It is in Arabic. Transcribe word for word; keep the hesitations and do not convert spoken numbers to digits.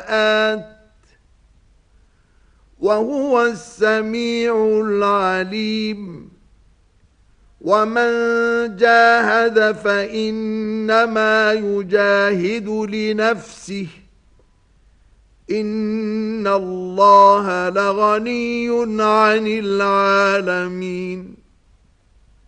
السيئات وهو السميع العليم ومن جاهد فإنما يجاهد لنفسه إن الله لغني عن العالمين